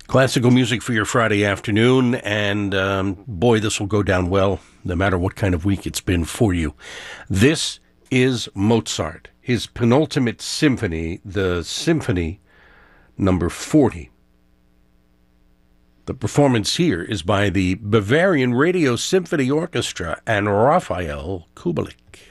Classical music for your Friday afternoon, and boy, this will go down well, no matter what kind of week it's been for you. This is Mozart, his penultimate symphony, the Symphony number 40. The performance here is by the Bavarian Radio Symphony Orchestra and Raphael Kubelik.